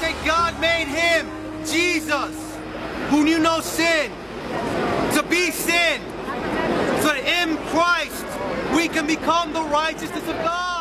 say God made him, Jesus, who knew no sin, to be sin, so that in Christ we can become the righteousness of God.